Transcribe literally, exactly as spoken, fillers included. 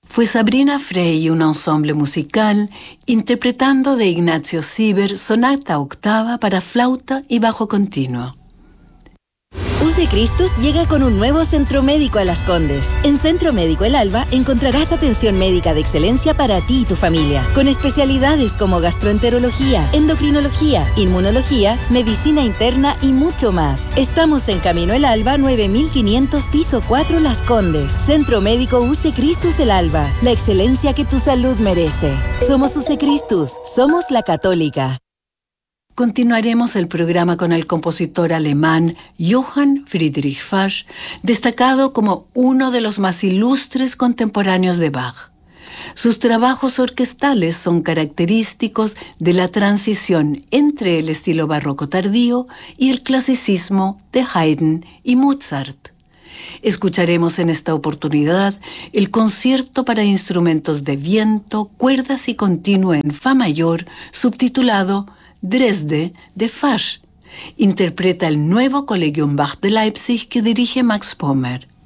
Fue Sabrina Frey y un ensemble musical interpretando de Ignacio Sieber Sonata Octava para flauta y bajo continuo. U C Christus llega con un nuevo centro médico a Las Condes. En Centro Médico El Alba encontrarás atención médica de excelencia para ti y tu familia, con especialidades como gastroenterología, endocrinología, inmunología, medicina interna y mucho más. Estamos en Camino El Alba nueve mil quinientos, piso cuatro, Las Condes. Centro Médico U C Christus El Alba, la excelencia que tu salud merece. Somos U C Christus, somos la católica. Continuaremos el programa con el compositor alemán Johann Friedrich Fasch, destacado como uno de los más ilustres contemporáneos de Bach. Sus trabajos orquestales son característicos de la transición entre el estilo barroco tardío y el clasicismo de Haydn y Mozart. Escucharemos en esta oportunidad el concierto para instrumentos de viento, cuerdas y continuo en fa mayor, subtitulado Dresde de Fasch. Interpreta el nuevo Collegium Bach de Leipzig que dirige Max Pommer.